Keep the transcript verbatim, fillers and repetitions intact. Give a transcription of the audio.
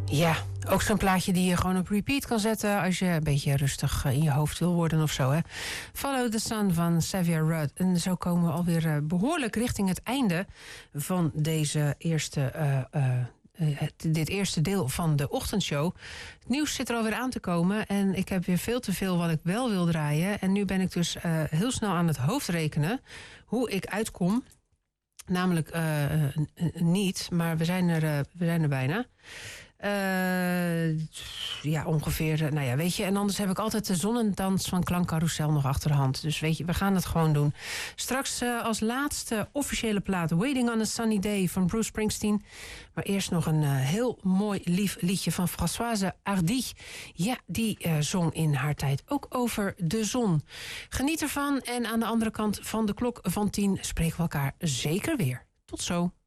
Ja, ook zo'n plaatje die je gewoon op repeat kan zetten als je een beetje rustig in je hoofd wil worden of zo. Hè? Follow the Sun van Xavier Rudd. En zo komen we alweer behoorlijk richting het einde van deze eerste, uh, uh, uh, dit eerste deel van de ochtendshow. Het nieuws zit er alweer aan te komen en ik heb weer veel te veel wat ik wel wil draaien. En nu ben ik dus uh, heel snel aan het hoofdrekenen hoe ik uitkom. Namelijk uh, niet, maar we zijn er, uh, we zijn er bijna. Uh, ja, ongeveer, nou ja, weet je. En anders heb ik altijd de zonnedans van Klankcarousel nog achter de hand. Dus weet je, we gaan het gewoon doen. Straks uh, als laatste officiële plaat Waiting on a Sunny Day van Bruce Springsteen. Maar eerst nog een uh, heel mooi lief liedje van Françoise Hardy. Ja, die uh, zong in haar tijd ook over de zon. Geniet ervan en aan de andere kant van de klok van tien spreken we elkaar zeker weer. Tot zo.